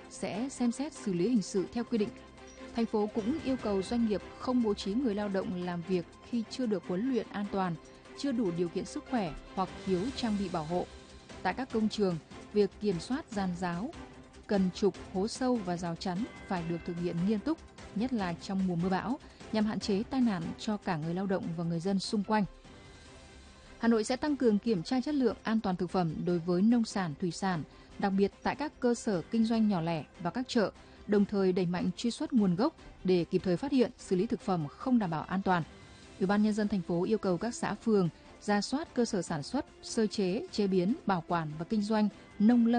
sẽ xem xét xử lý hình sự theo quy định. Thành phố cũng yêu cầu doanh nghiệp không bố trí người lao động làm việc khi chưa được huấn luyện an toàn, chưa đủ điều kiện sức khỏe hoặc thiếu trang bị bảo hộ. Tại các công trường, việc kiểm soát giàn giáo, cần trục, hố sâu và rào chắn phải được thực hiện nghiêm túc, nhất là trong mùa mưa bão, nhằm hạn chế tai nạn cho cả người lao động và người dân xung quanh. Hà Nội sẽ tăng cường kiểm tra chất lượng an toàn thực phẩm đối với nông sản, thủy sản, đặc biệt tại các cơ sở kinh doanh nhỏ lẻ và các chợ, đồng thời đẩy mạnh truy xuất nguồn gốc để kịp thời phát hiện, xử lý thực phẩm không đảm bảo an toàn. Ủy ban Nhân dân thành phố yêu cầu các xã phường rà soát cơ sở sản xuất, sơ chế, chế biến, bảo quản và kinh doanh nông lâm